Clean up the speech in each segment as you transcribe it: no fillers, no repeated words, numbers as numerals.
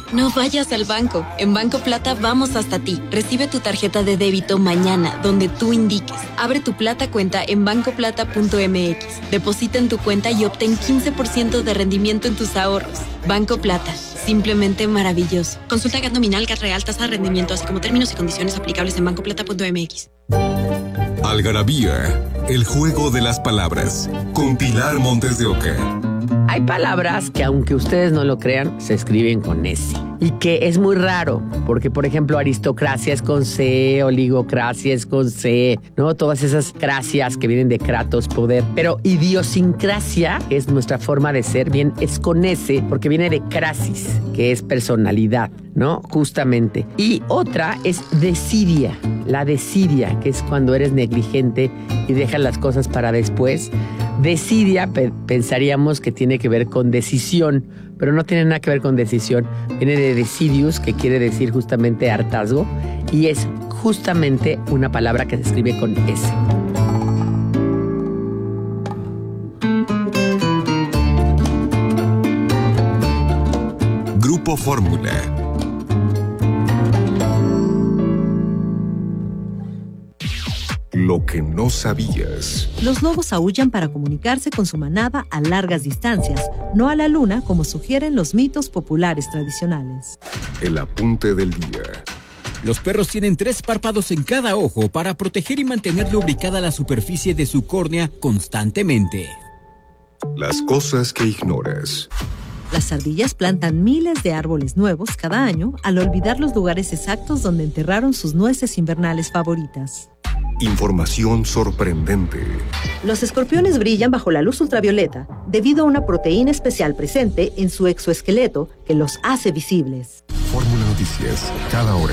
No vayas al banco. En Banco Plata vamos hasta ti. Recibe tu tarjeta de débito mañana, donde tú indiques. Abre tu Plata cuenta en bancoplata.mx. Deposita en tu cuenta y obtén 15% de rendimiento en tus ahorros. Banco Plata. Simplemente maravilloso. Consulta GAT nominal, GAT real, tasa de rendimiento, así como términos y condiciones aplicables en bancoplata.mx. Algarabía, el juego de las palabras, con Pilar Montes de Oca. Hay palabras que, aunque ustedes no lo crean, se escriben con S. Y que es muy raro, porque, por ejemplo, aristocracia es con C, oligocracia es con C, ¿no? Todas esas cracias que vienen de kratos, poder. Pero idiosincrasia, que es nuestra forma de ser, bien, es con S, porque viene de crasis, que es personalidad, ¿no? Justamente. Y otra es desidia, la desidia, que es cuando eres negligente y dejas las cosas para después. Desidia pensaríamos que tiene que ver con decisión, pero no tiene nada que ver con decisión. Viene de decidius, que quiere decir justamente hartazgo, y es justamente una palabra que se escribe con S. Grupo Fórmula. Lo que no sabías. Los lobos aúllan para comunicarse con su manada a largas distancias, no a la luna como sugieren los mitos populares tradicionales. El apunte del día. Los perros tienen 3 párpados en cada ojo para proteger y mantener lubricada la superficie de su córnea constantemente. Las cosas que ignoras. Las ardillas plantan miles de árboles nuevos cada año al olvidar los lugares exactos donde enterraron sus nueces invernales favoritas. Información sorprendente. Los escorpiones brillan bajo la luz ultravioleta debido a una proteína especial presente en su exoesqueleto que los hace visibles. Fórmula Noticias, cada hora.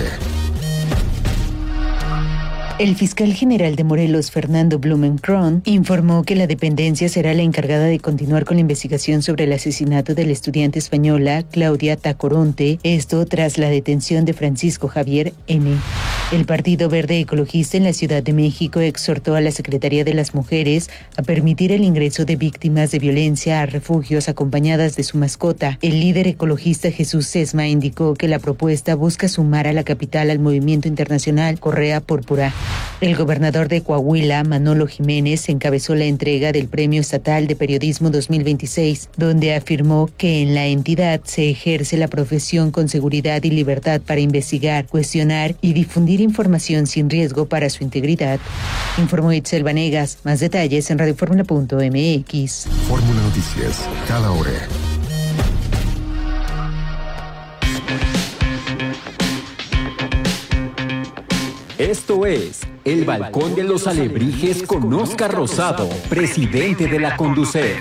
El fiscal general de Morelos, Fernando Blumenkron, informó que la dependencia será la encargada de continuar con la investigación sobre el asesinato de la estudiante española Claudia Tacoronte, esto tras la detención de Francisco Javier N. El Partido Verde Ecologista en la Ciudad de México exhortó a la Secretaría de las Mujeres a permitir el ingreso de víctimas de violencia a refugios acompañadas de su mascota. El líder ecologista Jesús Sesma indicó que la propuesta busca sumar a la capital al movimiento internacional Correa Púrpura. El gobernador de Coahuila, Manolo Jiménez, encabezó la entrega del Premio Estatal de Periodismo 2026, donde afirmó que en la entidad se ejerce la profesión con seguridad y libertad para investigar, cuestionar y difundir información sin riesgo para su integridad. Informó Itzel Vanegas. Más detalles en radioformula.mx. Fórmula Noticias, cada hora. Esto es El Balcón de los Alebrijes con Óscar Rosado, presidente de la Conducef.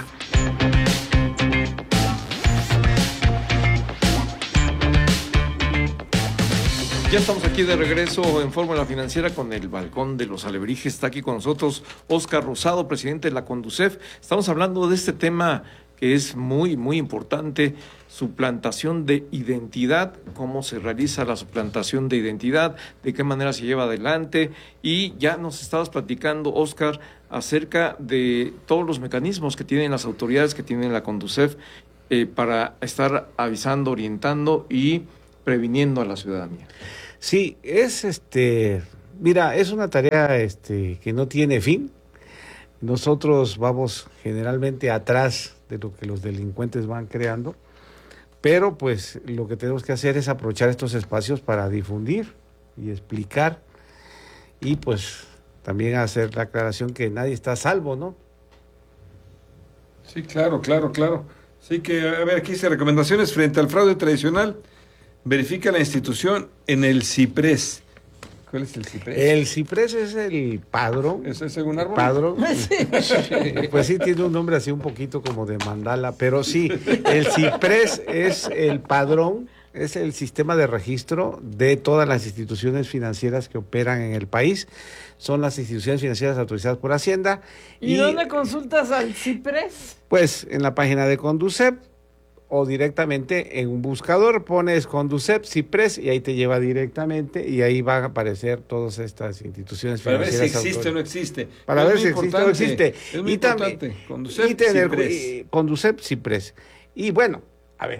Ya estamos aquí de regreso en Fórmula Financiera con el Balcón de los Alebrijes. Está aquí con nosotros Óscar Rosado, presidente de la Conducef. Estamos hablando de este tema que es muy, muy importante, suplantación de identidad, cómo se realiza la suplantación de identidad, de qué manera se lleva adelante. Y ya nos estabas platicando, Óscar, acerca de todos los mecanismos que tienen las autoridades, que tienen la Conducef, para estar avisando, orientando y previniendo a la ciudadanía. Sí, mira, es una tarea que no tiene fin. Nosotros vamos generalmente atrás de lo que los delincuentes van creando, pero pues lo que tenemos que hacer es aprovechar estos espacios para difundir y explicar y pues también hacer la aclaración que nadie está a salvo, ¿no? Sí, claro. Sí que, a ver, aquí dice recomendaciones frente al fraude tradicional. Verifica la institución en el CIPRES. ¿Cuál es el CIPRES? El CIPRES es el padrón. ¿Ese es un árbol? Padrón. Pues sí, tiene un nombre así un poquito como de mandala, pero sí, el CIPRES es el padrón, es el sistema de registro de todas las instituciones financieras que operan en el país. Son las instituciones financieras autorizadas por Hacienda. ¿Y dónde consultas al CIPRES? Pues en la página de Conducef, o directamente en un buscador pones Conducef, CIPRES y ahí te lleva directamente y ahí van a aparecer todas estas instituciones financieras. Para ver si existe o no existe. Para ver si existe o no existe. Es muy importante. Conducef, CIPRES. Y bueno, a ver,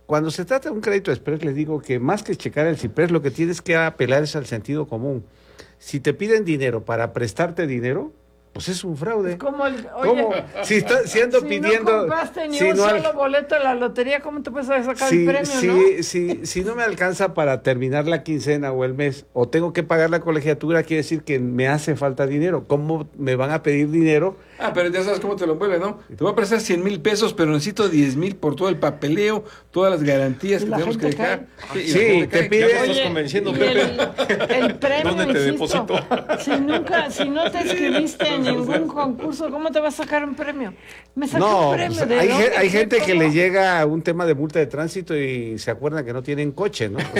cuando se trata de un crédito express, les digo que más que checar el CIPRES, lo que tienes que apelar es al sentido común. Si te piden dinero para prestarte dinero, pues es un fraude. ¿Cómo? ¿Cómo? Si ando pidiendo... no compraste ni si un no solo boleto de la lotería, ¿cómo te puedes sacar el premio, si no me alcanza para terminar la quincena o el mes, o tengo que pagar la colegiatura, quiere decir que me hace falta dinero. ¿Cómo me van a pedir dinero? Pero ya sabes cómo te lo envuelve, ¿no? Te voy a prestar 100,000 pesos, pero necesito 10,000 por todo el papeleo, todas las garantías que tenemos que dejar. Sí, te piden... estás convenciendo, Pepe. El premio, ¿dónde te insisto, deposito? si no te inscribiste en ningún concurso, ¿cómo te vas a sacar un premio? Me saqué No, un premio. pues, hay gente que le llega un tema de multa de tránsito y se acuerdan que no tienen coche, ¿no?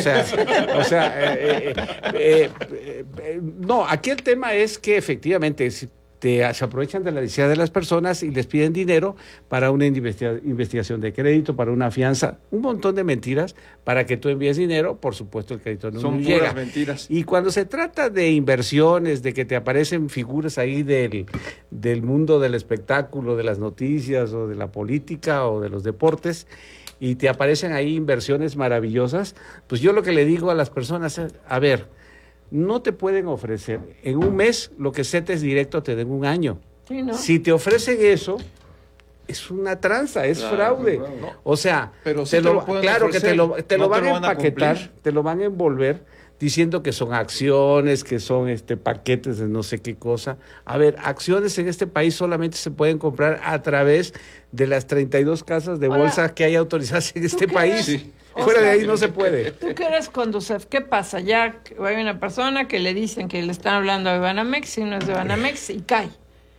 No, aquí el tema es que efectivamente se aprovechan de la necesidad de las personas y les piden dinero para una investigación de crédito, para una fianza, un montón de mentiras para que tú envíes dinero, por supuesto el crédito no Son llega. puras mentiras. Y cuando se trata de inversiones, de que te aparecen figuras ahí del mundo del espectáculo, de las noticias o de la política o de los deportes, y te aparecen ahí inversiones maravillosas, pues yo lo que le digo a las personas es, a ver, no te pueden ofrecer en un mes lo que setes directo te den un año. Sí, ¿no? Si te ofrecen eso, es una tranza, es fraude. No. O sea, Pero sí claro que te lo van a empaquetar, cumplir. te lo van a envolver diciendo que son acciones, que son paquetes de no sé qué cosa. A ver, acciones en este país solamente se pueden comprar a través de las 32 casas de bolsa que hay autorizadas en este país. Sí. Fuera de ahí no se puede. Tú que eres Conducef, ¿qué pasa? Ya hay una persona que le dicen que le están hablando de Banamex y no es de Banamex y cae.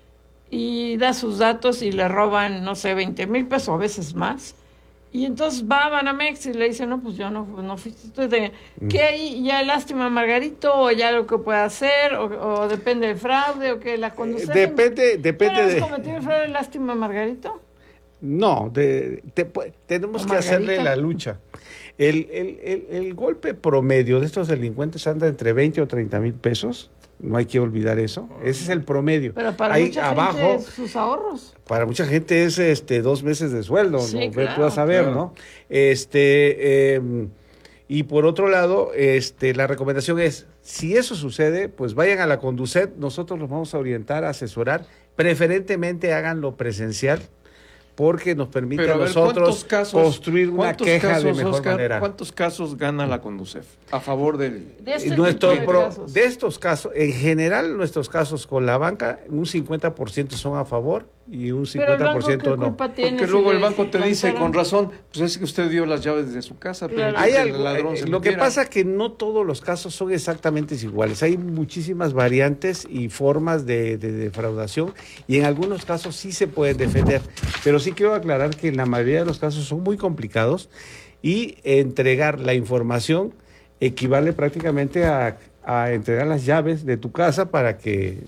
Y da sus datos y le roban, no sé, 20,000 pesos, a veces más. Y entonces va a Banamex y le dice, no, pues yo no fuiste. ¿Qué hay? ¿Ya lástima Margarito? ¿O ya lo que puede hacer? ¿O depende del fraude? ¿O que la Conducef? Depende ¿has cometido el fraude lástima Margarito? No, tenemos que hacerle la lucha. El golpe promedio de estos delincuentes anda entre 20 o 30,000 pesos. No hay que olvidar eso. Ese es el promedio. Pero para ahí mucha abajo, gente es sus ahorros. Para mucha gente es 2 meses de sueldo, Sí, ¿no? claro, Tú vas a ver, claro. ¿No? Y por otro lado, la recomendación es, si eso sucede, pues vayan a la Conducet, nosotros los vamos a orientar, a asesorar, preferentemente háganlo presencial, porque nos permite Pero a ver, nosotros construir una queja de mejor Oscar, manera. ¿cuántos casos gana la Conducef a favor del... De este tipo de casos. De estos casos, en general, nuestros casos con la banca, un 50% son a favor y un 50% no. Porque luego el banco te dice, con razón, pues es que usted dio las llaves de su casa, pero Hay el algo, ladrón se lo que metiera. pasa es que no todos los casos son exactamente iguales. Hay muchísimas variantes y formas de defraudación y en algunos casos sí se pueden defender. Pero sí quiero aclarar que en la mayoría de los casos son muy complicados y entregar la información equivale prácticamente a entregar las llaves de tu casa para que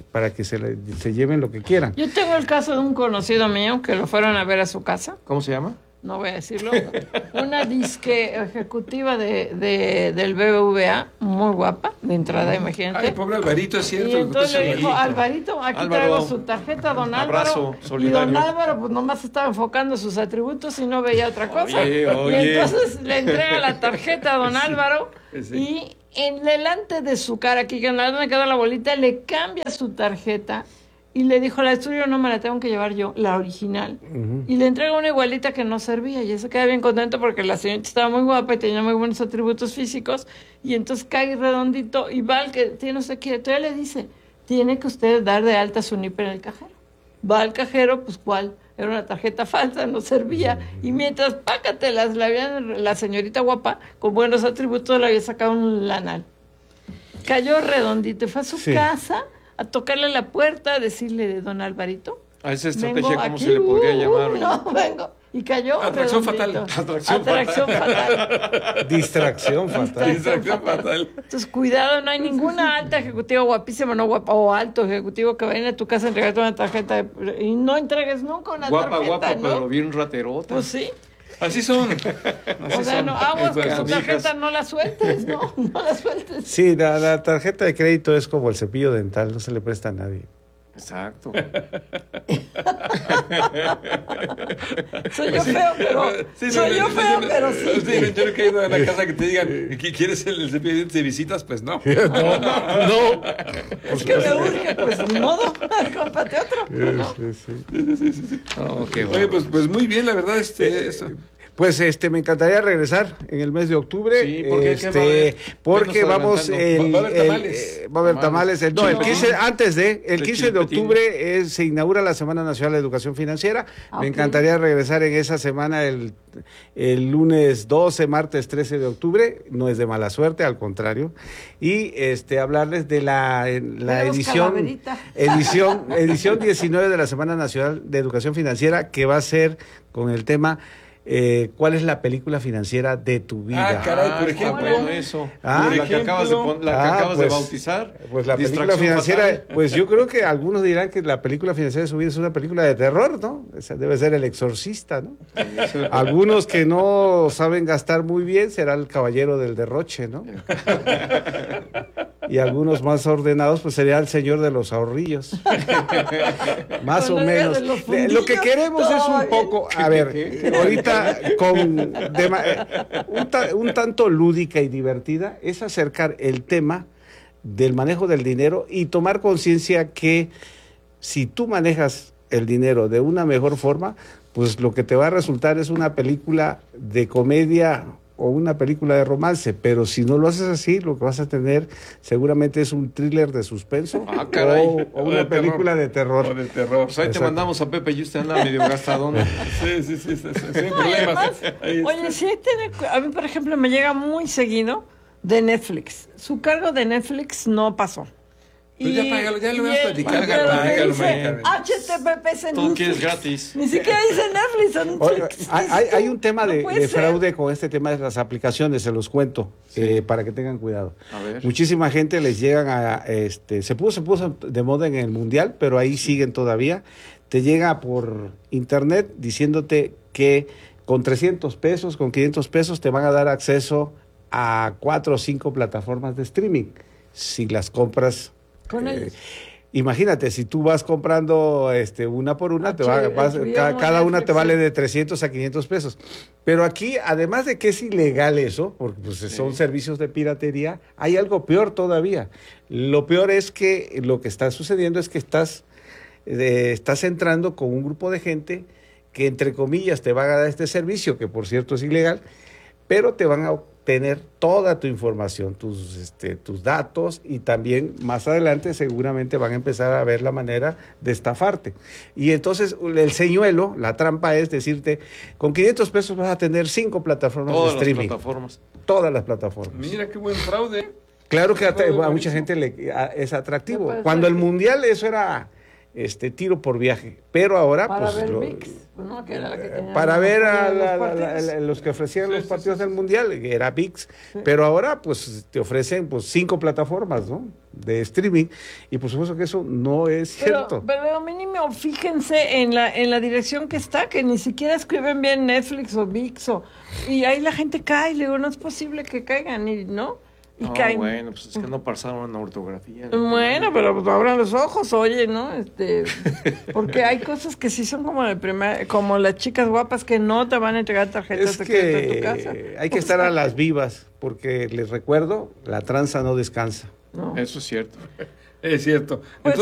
se lleven lo que quieran. Yo tengo el caso de un conocido mío que lo fueron a ver a su casa. ¿Cómo se llama? No voy a decirlo. Una disque ejecutiva del BBVA, muy guapa, de entrada, imagínate. Ay, pobre Alvarito, es cierto. Y entonces le dijo, Alvarito, aquí traigo su tarjeta, don abrazo Álvaro. solidario. Y don Álvaro, pues nomás estaba enfocando sus atributos y no veía otra cosa. Oye. Y entonces le entrega la tarjeta a don Álvaro y en delante de su cara, aquí donde quedó la bolita, le cambia su tarjeta y le dijo, la estudio no me la tengo que llevar yo, la original. Y le entrega una igualita que no servía y él se queda bien contento porque la señorita estaba muy guapa y tenía muy buenos atributos físicos y entonces cae redondito y va al que tiene usted quiere. Entonces le dice, tiene que usted dar de alta su NIP en el cajero. Va al cajero, pues ¿cuál? Era una tarjeta falsa, no servía. Y mientras, pácatelas, la señorita guapa, con buenos atributos, le había sacado un lanal. Cayó redondito y fue a su casa a tocarle la puerta, a decirle, don Alvarito. A esa estrategia, vengo ¿cómo aquí, se le podría llamar? No, vengo. Y cayó Atracción redondito. fatal. Atracción fatal. Distracción fatal. Distracción fatal. Entonces, cuidado, no hay ninguna alta ejecutiva guapísima, no guapa, o alto ejecutivo que vaya a tu casa a entregarte una tarjeta y no entregues nunca una Guapa, tarjeta, ¿no? pero bien raterota. Pues sí. Así son. O sea, no, aguas con tu Amigas. tarjeta, no la sueltes, no la sueltes. Sí, la tarjeta de crédito es como el cepillo dental, no se le presta a nadie. Exacto. Soy yo feo, pero sí. Sí, yo no he caído en la casa que te digan, ¿quieres el cepillo de dientes de visitas? Pues no. No. Es que me urge, pues ni modo, cómprate otro. Sí. Oh, qué Oye, bueno. pues muy bien, la verdad, eso. Pues me encantaría regresar en el mes de octubre. Sí, ¿por qué? ¿Qué va a haber? Porque Venos vamos adelantando. Va a haber tamales. va a haber tamales. No, el 15 antes de el 15 de chilpetín. octubre se inaugura la Semana Nacional de Educación Financiera. Me encantaría regresar en esa semana el lunes 12, martes 13 de octubre. No es de mala suerte, al contrario. Y hablarles de la edición 19 de la Semana Nacional de Educación Financiera, que va a ser con el tema ¿cuál es la película financiera de tu vida? Ah, caray, por ejemplo. Bueno, eso. Por Que acabas de bautizar. Pues la película Distracción financiera, fatal. pues yo creo que algunos dirán que la película financiera de su vida es una película de terror, ¿no? Esa debe ser El Exorcista, ¿no? Algunos que no saben gastar muy bien será El Caballero del Derroche, ¿no? Y algunos más ordenados, pues sería El Señor de los Ahorrillos. Más o menos. Lo que queremos es un poco, a ver, ahorita un tanto lúdica y divertida, es acercar el tema del manejo del dinero y tomar conciencia que si tú manejas el dinero de una mejor forma, pues lo que te va a resultar es una película de comedia o una película de romance, pero si no lo haces así, lo que vas a tener seguramente es un thriller de suspenso o una película de terror. O de terror. Pues ahí te mandamos a Pepe y usted anda medio gastadón. Sí, Oye, además, sí, a mí, por ejemplo, me llega muy seguido de Netflix. Su cargo de Netflix no pasó. Pues ya págalo, ya lo voy a platicar. HTTPS. Todo quieres gratis. Ni siquiera dice Netflix. Hay un tema No de puede ser. fraude con este tema de las aplicaciones, se los cuento, para que tengan cuidado. A ver. Muchísima gente les llegan a, se puso de moda en el Mundial, pero ahí siguen todavía. Te llega por internet diciéndote que con 300 pesos, con 500 pesos te van a dar acceso a 4 o 5 plataformas de streaming. Si las compras... Con ellos. Imagínate, si tú vas comprando una por una, cada una te vale de 300 a 500 pesos. Pero aquí, además de que es ilegal eso, porque pues, son servicios de piratería, hay algo peor todavía. Lo peor es que lo que está sucediendo es que estás entrando con un grupo de gente que, entre comillas, te va a dar este servicio, que por cierto es ilegal, pero te van a tener toda tu información, tus datos, y también más adelante seguramente van a empezar a ver la manera de estafarte. Y entonces el señuelo, la trampa es decirte, con 500 pesos vas a tener 5 plataformas de streaming. Todas las plataformas. Mira qué buen fraude. Claro que a mucha gente es atractivo. Cuando el Mundial eso era tiro por viaje, pero ahora para pues ver VIX, ¿no? Que era la que tenía para ver a los que ofrecían los partidos del Mundial, era VIX, pero ahora pues te ofrecen 5 plataformas, ¿no?, de streaming, y por supuesto que eso no es cierto. Pero mínimo fíjense en la dirección que está, que ni siquiera escriben bien Netflix o VIX, y ahí la gente cae, y le digo, no es posible que caigan, ¿no? Y caen. Bueno, pues es que no pasaron una ortografía. Bueno, pero pues abran los ojos, oye, ¿no? Porque hay cosas que sí son como de como las chicas guapas que no te van a entregar tarjetas de crédito en tu casa. Hay que estar a las vivas, porque les recuerdo, la tranza no descansa. No. Eso es cierto. Es cierto. Pues